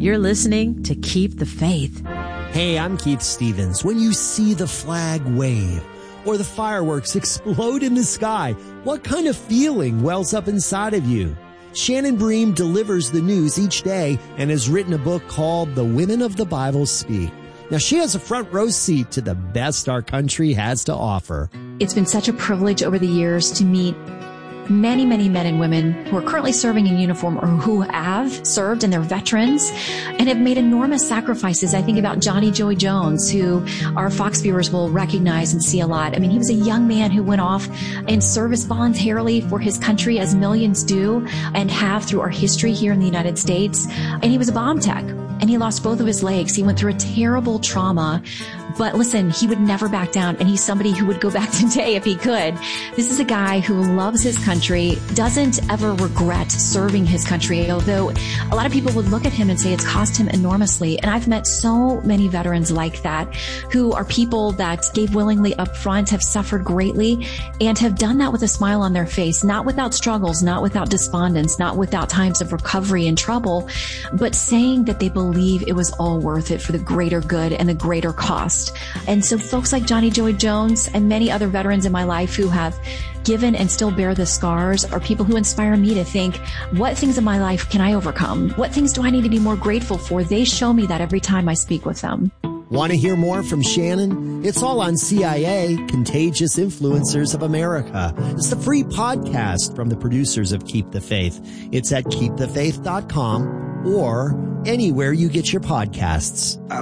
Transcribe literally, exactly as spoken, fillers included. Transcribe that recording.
You're listening to Keep the Faith. Hey, I'm Keith Stevens. When you see the flag wave or the fireworks explode in the sky, what kind of feeling wells up inside of you? Shannon Bream delivers the news each day and has written a book called The Women of the Bible Speak. Now, she has a front row seat to the best our country has to offer. It's been such a privilege over the years to meet many, many men and women who are currently serving in uniform or who have served and they're veterans and have made enormous sacrifices. I think about Johnny Joy Jones, who our Fox viewers will recognize and see a lot. I mean, he was a young man who went off and service voluntarily for his country, as millions do and have through our history here in the United States. And he was a bomb tech. And he lost both of his legs. He went through a terrible trauma. But listen, he would never back down. And he's somebody who would go back today if he could. This is a guy who loves his country, doesn't ever regret serving his country, although a lot of people would look at him and say it's cost him enormously. And I've met so many veterans like that who are people that gave willingly up front, have suffered greatly, and have done that with a smile on their face, not without struggles, not without despondence, not without times of recovery and trouble, but saying that they believe believe it was all worth it for the greater good and the greater cost. And so folks like Johnny Joy Jones and many other veterans in my life who have given and still bear the scars are people who inspire me to think, what things in my life can I overcome? What things do I need to be more grateful for? They show me that every time I speak with them. Want to hear more from Shannon? It's all on C I A, Contagious Influencers of America. It's the free podcast from the producers of Keep the Faith. It's at keep the faith dot com or anywhere you get your podcasts.